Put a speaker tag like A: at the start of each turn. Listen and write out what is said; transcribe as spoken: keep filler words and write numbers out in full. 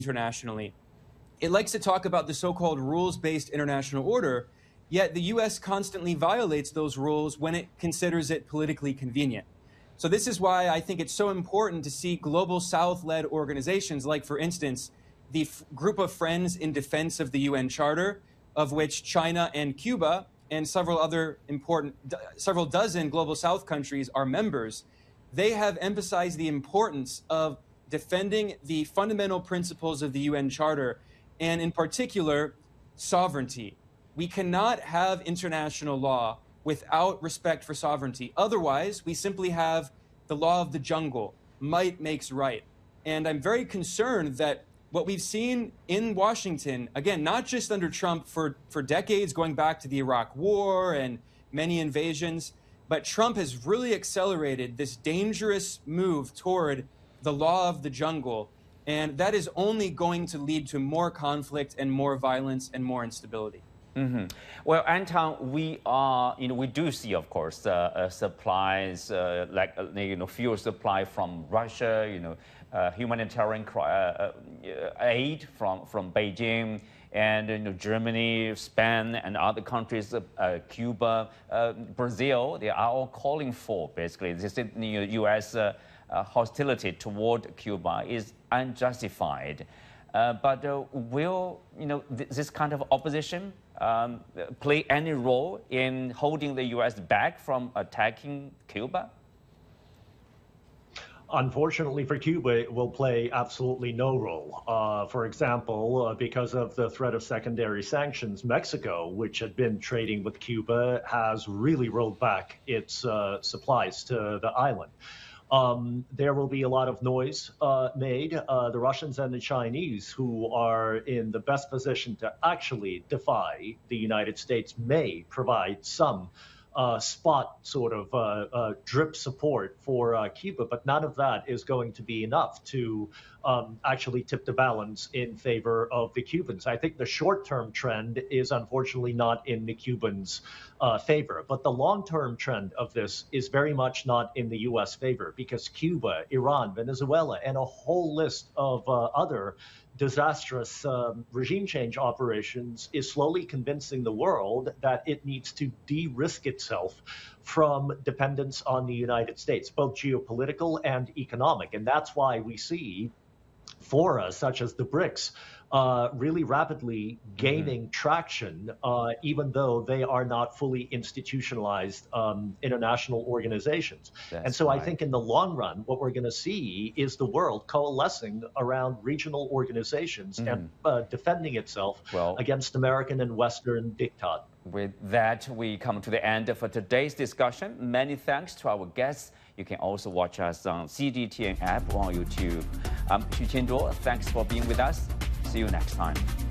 A: internationally. It likes to talk about the so-called rules-based international order, yet the U S constantly violates those rules when it considers it politically convenient. So this is why I think it's so important to see Global South-led organizations like, for instance, the F- Group of Friends in Defense of the U N Charter, of which China and Cuba and several other important, several dozen Global South countries are members. They have emphasized the importance of defending the fundamental principles of the U N Charter, and in particular, sovereignty. We cannot have international law without respect for sovereignty. Otherwise, we simply have the law of the jungle. Might makes right. And I'm very concerned that what we've seen in Washington, again, not just under Trump for, for decades, going back to the Iraq War and many invasions, but Trump has really accelerated this dangerous move toward the law of the jungle. And that is only going to lead to more conflict and more violence and more instability.
B: Mm-hmm. Well, Anton, we are, you know, we do see, of course, uh, uh, supplies uh, like, uh, you know, fuel supply from Russia, you know, uh, humanitarian uh, uh, aid from, from Beijing, and, you know, Germany, Spain, and other countries, uh, Cuba, uh, Brazil, they are all calling for, basically, this you know, U S uh, uh, hostility toward Cuba is unjustified. Uh, but uh, will, you know, th this kind of opposition um, play any role in holding the U S back from attacking Cuba?
C: Unfortunately for Cuba, it will play absolutely no role. Uh, for example, uh, because of the threat of secondary sanctions, Mexico, which had been trading with Cuba, has really rolled back its uh, supplies to the island. Um, there will be a lot of noise uh, made. Uh, the Russians and the Chinese, who are in the best position to actually defy the United States, may provide some uh, spot sort of uh, uh, drip support for uh, Cuba, but none of that is going to be enough to um, actually tip the balance in favor of the Cubans. I think the short-term trend is unfortunately not in the Cubans' uh, favor, but the long-term trend of this is very much not in the U S favor, because Cuba, Iran, Venezuela, and a whole list of uh, other disastrous um, regime change operations is slowly convincing the world that it needs to de-risk itself from dependence on the United States, both geopolitical and economic. And that's why we see fora such as the BRICS uh, really rapidly gaining mm-hmm. traction, uh, even though they are not fully institutionalized um, international organizations. That's and so right. I think in the long run, what we're going to see is the world coalescing around regional organizations mm-hmm. and uh, defending itself well, against American and Western diktat.
B: With that, we come to the end for today's discussion. Many thanks to our guests. You can also watch us on C G T N app or on YouTube. I'm Xu Qianzhuo. Thanks for being with us. See you next time.